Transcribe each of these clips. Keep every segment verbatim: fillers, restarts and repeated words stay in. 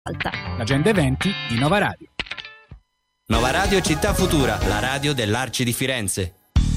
L'agenda eventi di Nova Radio. Nova Radio Città Futura, la radio dell'Arci di Firenze.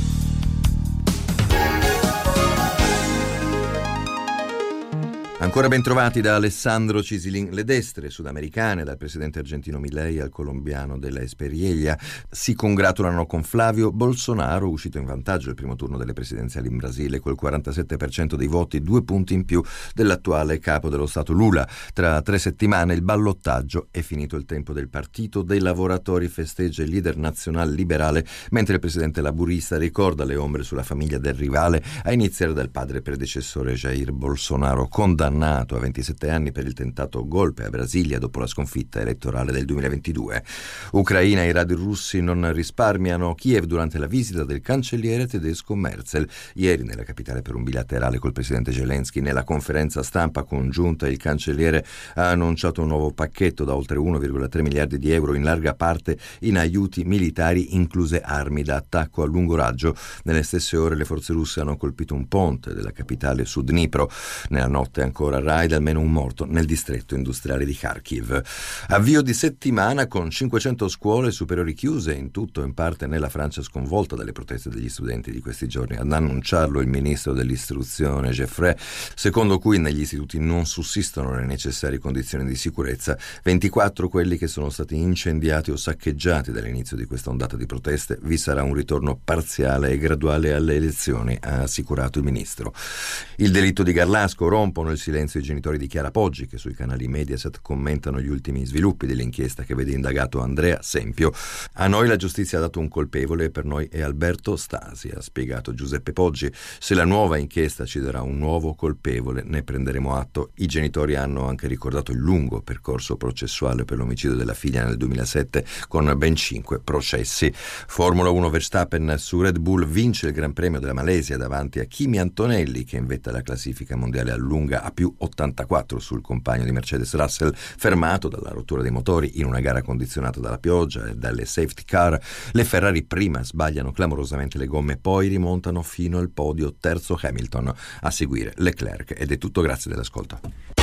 Ancora ben trovati da Alessandro Cisilin. Le destre sudamericane, dal presidente argentino Milei al colombiano della Espriella, si congratulano con Flavio Bolsonaro, uscito in vantaggio al primo turno delle presidenziali in Brasile col quarantasette per cento dei voti, due punti in più dell'attuale capo dello Stato Lula. Tra tre settimane il ballottaggio, è finito il tempo del Partito dei Lavoratori, festeggia il leader nazionale liberale, mentre il presidente laburista ricorda le ombre sulla famiglia del rivale, a iniziare dal padre predecessore Jair Bolsonaro, condannato a ventisette anni per il tentato golpe a Brasilia dopo la sconfitta elettorale del duemilaventidue. Ucraina e i radi russi non risparmiano Kiev durante la visita del cancelliere tedesco Merzel. Ieri nella capitale per un bilaterale col presidente Zelensky, nella conferenza stampa congiunta il cancelliere ha annunciato un nuovo pacchetto da oltre uno virgola tre miliardi di euro, in larga parte in aiuti militari, incluse armi da attacco a lungo raggio. Nelle stesse ore le forze russe hanno colpito un ponte della capitale su Dnipro. Nella notte ancora raid, almeno un morto nel distretto industriale di Kharkiv. Avvio di settimana con cinquecento scuole superiori chiuse in tutto o in parte nella Francia sconvolta dalle proteste degli studenti di questi giorni. Ad annunciarlo il ministro dell'istruzione Geoffroy, secondo cui negli istituti non sussistono le necessarie condizioni di sicurezza. ventiquattro quelli che sono stati incendiati o saccheggiati dall'inizio di questa ondata di proteste. Vi sarà un ritorno parziale e graduale alle elezioni, ha assicurato il ministro. Il delitto di Garlasco, rompono il silenzio i genitori di Chiara Poggi, che sui canali Mediaset commentano gli ultimi sviluppi dell'inchiesta che vede indagato Andrea Sempio. A noi la giustizia ha dato un colpevole e per noi è Alberto Stasi, ha spiegato Giuseppe Poggi. Se la nuova inchiesta ci darà un nuovo colpevole, ne prenderemo atto. I genitori hanno anche ricordato il lungo percorso processuale per l'omicidio della figlia nel duemilasette, con ben cinque processi. Formula uno, Verstappen su Red Bull vince il Gran Premio della Malesia davanti a Kimi Antonelli, che invetta la classifica mondiale a lunga a più ottantaquattro sul compagno di Mercedes Russell, fermato dalla rottura dei motori in una gara condizionata dalla pioggia e dalle safety car. Le Ferrari prima sbagliano clamorosamente le gomme, poi rimontano fino al podio, terzo Hamilton, a seguire Leclerc. Ed è tutto, grazie dell'ascolto.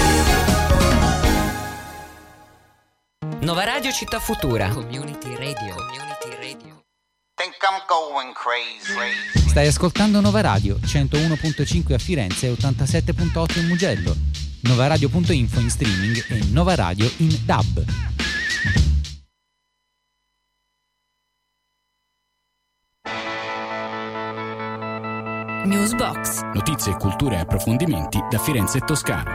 Nova Radio Città Futura. Community Radio. Community Radio. Think I'm going crazy. Stai ascoltando Nova Radio, centouno virgola cinque a Firenze e ottantasette virgola otto in Mugello. Novaradio punto info in streaming e Nova Radio in D A B. Newsbox. Notizie, cultura e approfondimenti da Firenze e Toscana.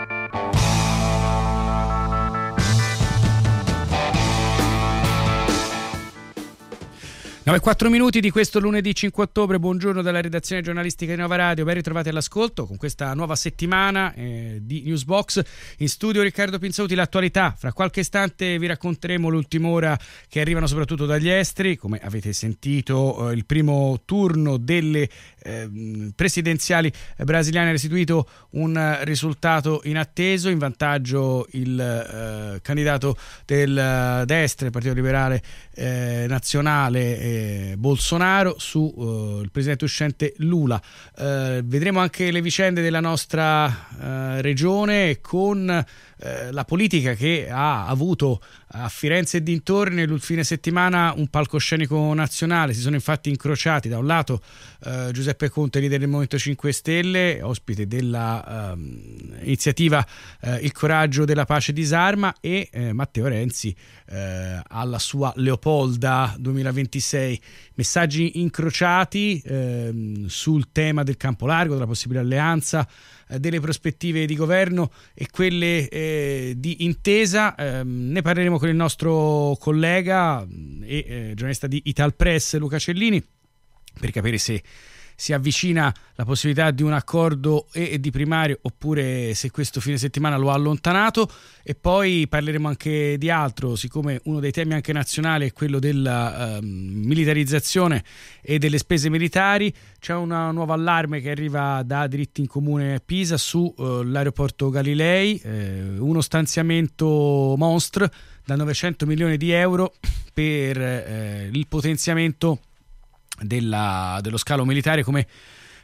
nove e quattro minuti di questo lunedì cinque ottobre. Buongiorno dalla redazione giornalistica di Nova Radio, ben ritrovati all'ascolto con questa nuova settimana eh, di Newsbox. In studio Riccardo Pinzauti, l'attualità. Fra qualche istante vi racconteremo l'ultima ora che arrivano soprattutto dagli esteri. Come avete sentito, eh, il primo turno delle eh, presidenziali brasiliane ha restituito un risultato inatteso, in vantaggio il eh, candidato del destra, il Partito Liberale eh, Nazionale, eh, Bolsonaro, su uh, il presidente uscente Lula. Uh, vedremo anche le vicende della nostra uh, regione, con uh, la politica che ha avuto a Firenze e dintorni nel fine settimana un palcoscenico nazionale. Si sono infatti incrociati da un lato uh, Giuseppe Conte, leader del Movimento cinque Stelle, ospite della uh, iniziativa uh, Il coraggio della pace disarma, e uh, Matteo Renzi uh, alla sua Leopolda duemilaventisei. Messaggi incrociati eh, sul tema del campo largo, della possibile alleanza, eh, delle prospettive di governo e quelle eh, di intesa. Eh, ne parleremo con il nostro collega e eh, giornalista di Italpress Luca Cellini, per capire se si avvicina la possibilità di un accordo e di primario, oppure se questo fine settimana lo ha allontanato. E poi parleremo anche di altro, siccome uno dei temi anche nazionali è quello della uh, militarizzazione e delle spese militari. C'è una nuova allarme che arriva da Diritti in Comune Pisa su uh, l'aeroporto Galilei, eh, uno stanziamento monstre da novecento milioni di euro per eh, il potenziamento Della, dello scalo militare, come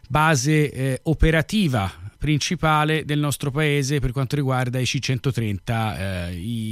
base eh, operativa principale del nostro paese per quanto riguarda i C centotrenta, eh, i